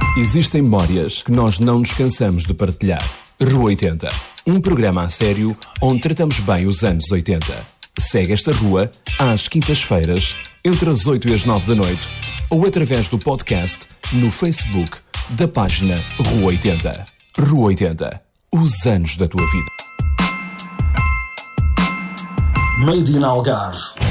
Existem memórias que nós não nos cansamos de partilhar. Rua 80, um programa a sério onde tratamos bem os anos 80. Segue esta rua às quintas-feiras, entre as 8 e as 9 da noite, ou através do podcast no Facebook da página Rua 80. Rua 80, os anos da tua vida. Made in Algarve.